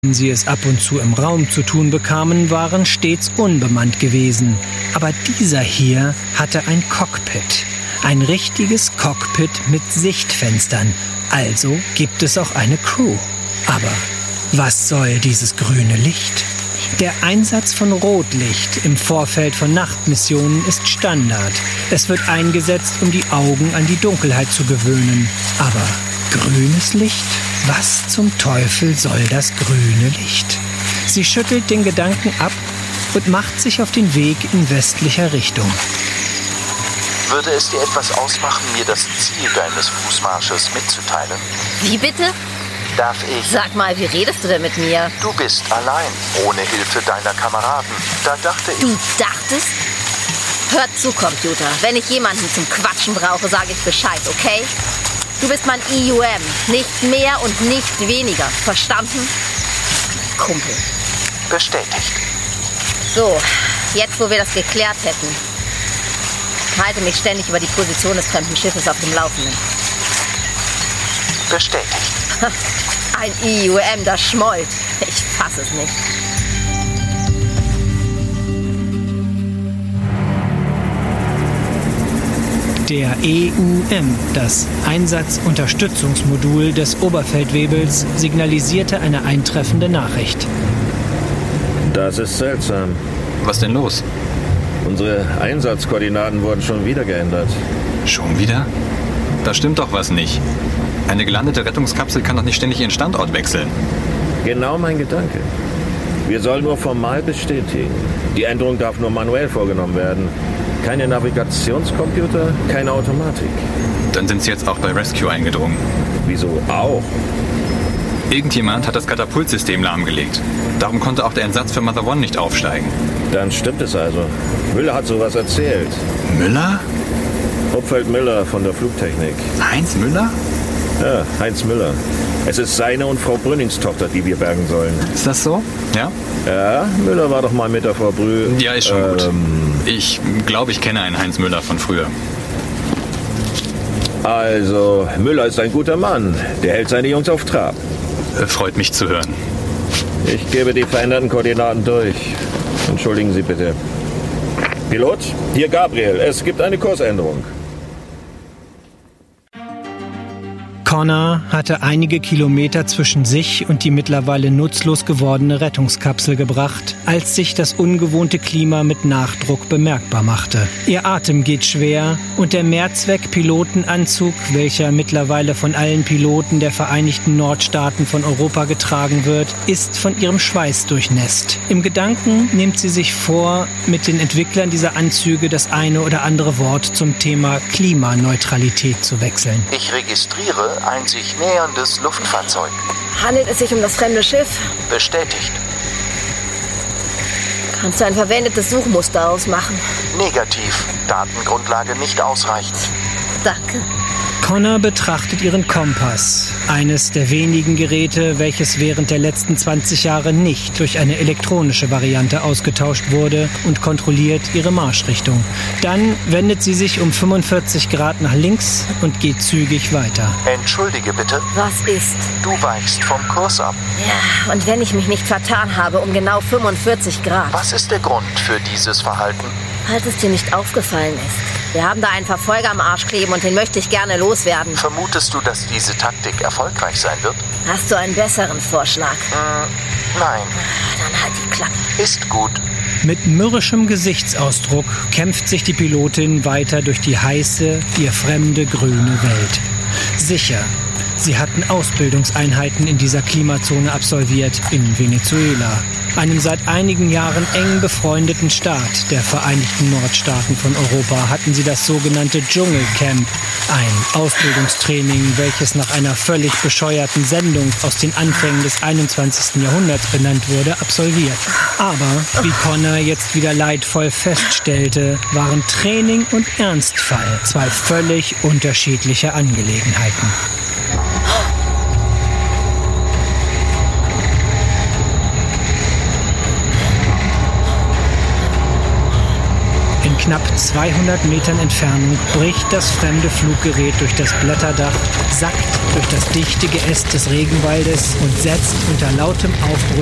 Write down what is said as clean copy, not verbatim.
sie es ab und zu im Raum zu tun bekamen, waren stets unbemannt gewesen. Aber dieser hier hatte ein Cockpit. Ein richtiges Cockpit mit Sichtfenstern. Also gibt es auch eine Crew. Aber was soll dieses grüne Licht? Der Einsatz von Rotlicht im Vorfeld von Nachtmissionen ist Standard. Es wird eingesetzt, um die Augen an die Dunkelheit zu gewöhnen. Aber grünes Licht? Was zum Teufel soll das grüne Licht? Sie schüttelt den Gedanken ab und macht sich auf den Weg in westlicher Richtung. Würde es dir etwas ausmachen, mir das Ziel deines Fußmarsches mitzuteilen? Wie bitte? Darf ich? Sag mal, wie redest du denn mit mir? Du bist allein, ohne Hilfe deiner Kameraden. Da dachte ich... Du dachtest? Hör zu, Computer. Wenn ich jemanden zum Quatschen brauche, sage ich Bescheid, okay? Du bist mein EUM. Nicht mehr und nicht weniger. Verstanden? Kumpel. Bestätigt. So, jetzt wo wir das geklärt hätten, halte mich ständig über die Position des fremden Schiffes auf dem Laufenden. Bestätigt. Ein EUM, das schmollt. Ich fasse es nicht. Der EUM, das Einsatzunterstützungsmodul des Oberfeldwebels, signalisierte eine eintreffende Nachricht. Das ist seltsam. Was denn los? Unsere Einsatzkoordinaten wurden schon wieder geändert. Schon wieder? Da stimmt doch was nicht. Eine gelandete Rettungskapsel kann doch nicht ständig ihren Standort wechseln. Genau mein Gedanke. Wir sollen nur formal bestätigen. Die Änderung darf nur manuell vorgenommen werden. Keine Navigationscomputer, keine Automatik. Dann sind sie jetzt auch bei Rescue eingedrungen. Wieso auch? Irgendjemand hat das Katapultsystem lahmgelegt. Darum konnte auch der Entsatz für Mother One nicht aufsteigen. Dann stimmt es also. Müller hat sowas erzählt. Müller? Upfeld Müller von der Flugtechnik. Heinz Müller? Ja, Heinz Müller. Es ist seine und Frau Brünnings Tochter, die wir bergen sollen. Ist das so? Ja? Ja, Müller war doch mal mit der Frau Ja, ist schon gut. Ich glaube, ich kenne einen Heinz Müller von früher. Also, Müller ist ein guter Mann. Der hält seine Jungs auf Trab. Freut mich zu hören. Ich gebe die veränderten Koordinaten durch. Entschuldigen Sie bitte. Pilot, hier Gabriel. Es gibt eine Kursänderung. Connor hatte einige Kilometer zwischen sich und die mittlerweile nutzlos gewordene Rettungskapsel gebracht, als sich das ungewohnte Klima mit Nachdruck bemerkbar machte. Ihr Atem geht schwer und der Mehrzweck-Pilotenanzug, welcher mittlerweile von allen Piloten der Vereinigten Nordstaaten von Europa getragen wird, ist von ihrem Schweiß durchnässt. Im Gedanken nimmt sie sich vor, mit den Entwicklern dieser Anzüge das eine oder andere Wort zum Thema Klimaneutralität zu wechseln. Ich registriere ein sich näherndes Luftfahrzeug. Handelt es sich um das fremde Schiff? Bestätigt. Kannst du ein verwendetes Suchmuster ausmachen? Negativ. Datengrundlage nicht ausreichend. Danke. Connor betrachtet ihren Kompass, eines der wenigen Geräte, welches während der letzten 20 Jahre nicht durch eine elektronische Variante ausgetauscht wurde, und kontrolliert ihre Marschrichtung. Dann wendet sie sich um 45 Grad nach links und geht zügig weiter. Entschuldige bitte. Was ist? Du weichst vom Kurs ab. Ja, und wenn ich mich nicht vertan habe, um genau 45 Grad. Was ist der Grund für dieses Verhalten? Falls es dir nicht aufgefallen ist. Wir haben da einen Verfolger am Arsch kleben und den möchte ich gerne loswerden. Vermutest du, dass diese Taktik erfolgreich sein wird? Hast du einen besseren Vorschlag? Nein. Dann halt die Klappe. Ist gut. Mit mürrischem Gesichtsausdruck kämpft sich die Pilotin weiter durch die heiße, ihr fremde grüne Welt. Sicher, sie hatten Ausbildungseinheiten in dieser Klimazone absolviert, in Venezuela, einem seit einigen Jahren eng befreundeten Staat der Vereinigten Nordstaaten von Europa, hatten sie das sogenannte Dschungelcamp, ein Ausbildungstraining, welches nach einer völlig bescheuerten Sendung aus den Anfängen des 21. Jahrhunderts benannt wurde, absolviert. Aber, wie Connor jetzt wieder leidvoll feststellte, waren Training und Ernstfall zwei völlig unterschiedliche Angelegenheiten. knapp 200 Metern Entfernung bricht das fremde Fluggerät durch das Blätterdach, sackt durch das dichte Geäst des Regenwaldes und setzt unter lautem Aufbrüllen